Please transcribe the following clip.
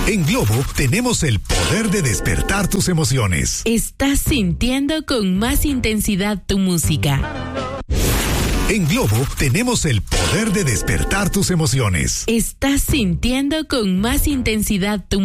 En Globo tenemos el poder de despertar tus emociones. Estás sintiendo con más intensidad tu música. En Globo tenemos el poder de despertar tus emociones. Estás sintiendo con más intensidad tu